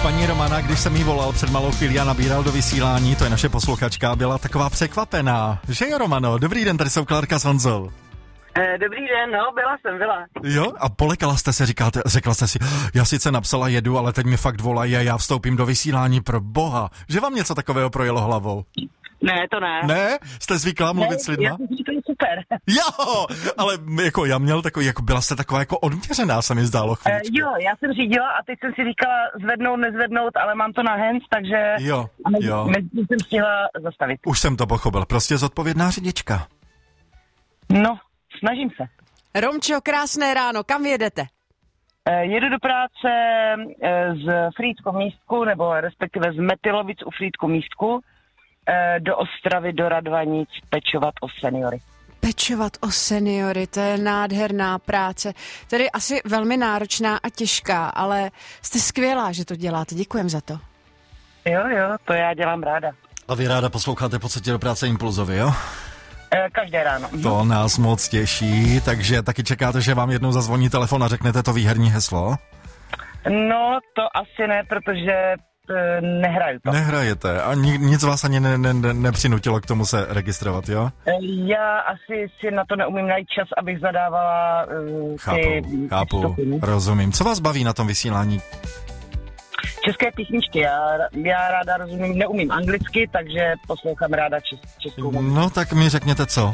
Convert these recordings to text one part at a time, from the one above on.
Paní Romana, když jsem jí volal před malou chvílí a nabíral do vysílání, to je naše posluchačka, byla taková překvapená. Že jo, Romano? Dobrý den, tady jsou Klárka s Honzou. Dobrý den, no, byla. Jo? A polekala jste se, řekla jste si, já sice napsala jedu, ale teď mi fakt volají a já vstoupím do vysílání, pro boha. Že vám něco takového projelo hlavou? Ne, to ne. Ne? Jste zvyklá mluvit s lidma? Já si to je super. Jo, ale jako já měl takový, jako byla jste taková jako odměřená, se mi zdálo chvíličku. Jo, já jsem řídila a teď jsem si říkala zvednout, nezvednout, ale mám to na hands, takže Jo. jsem stihla zastavit. Už jsem to pochopil, prostě zodpovědná řidička. No, snažím se. Romčo, krásné ráno, kam jedete? Jedu do práce z Frýdku Místku, nebo respektive z Metylovic u Frýdku Místku, do Ostravy, do Radvanic, pečovat o seniory. Pečovat o seniory, to je nádherná práce. Tedy asi velmi náročná a těžká, ale jste skvělá, že to děláte. Děkujem za to. Jo, to já dělám ráda. A vy ráda posloucháte v podstatě do práce impulzově, jo? Každé ráno. To nás moc těší, takže taky čekáte, že vám jednou zazvoní telefon a řeknete to výherní heslo? No, to asi ne, protože nehraju to. Nehrajete a nic vás ani nepřinutilo k tomu se registrovat, jo? Já asi si na to neumím najít čas, abych zadávala Chápu, rozumím. Co vás baví na tom vysílání? České písničky. Já ráda rozumím, neumím anglicky, takže poslouchám ráda českou muziku. No tak mi řekněte co.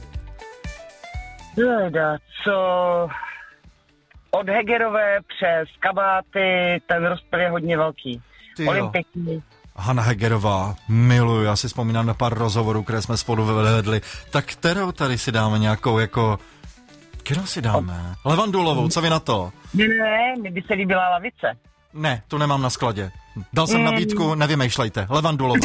Co... Od Hegerové přes Kabáty, ten rozpěl je hodně velký. Olympiky. Hanna Hegerová, miluju, já si vzpomínám na pár rozhovorů, které jsme spolu vedli. Tak kterou tady si dáme nějakou jako... Kterou si dáme? Levandulovou, co vy na to? Ne, mi by se líbila Lavice. Ne, tu nemám na skladě. Dal jsem nabídku, nevymýšlejte. Levandulová.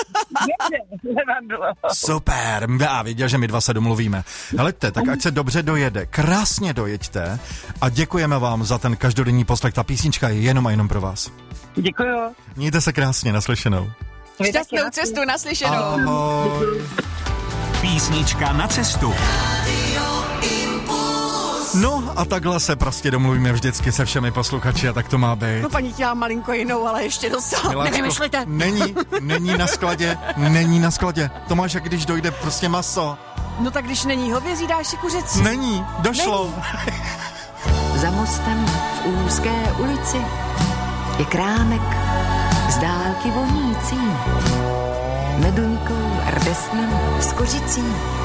Super, já věděl, že my dva se domluvíme. Heleďte, tak ať se dobře dojede, krásně dojeďte a děkujeme vám za ten každodenní poslech. Ta písnička je jenom a jenom pro vás. Děkuju. Mějte se krásně, naslyšenou. Šťastnou cestu, naslyšenou. Ahoj. Písnička na cestu. No a takhle se prostě domluvíme vždycky se všemi posluchači a tak to má být. No paní dělá malinko jinou, ale ještě dostal. Nevymyšlejte. Není na skladě. To máš, jak když dojde prostě maso. No tak když není hovězí, dáš si kuřecí. Není, došlo. Za mostem v úzké ulici je krámek z dálky vonící meduňkou, rdesnem, s kořicí.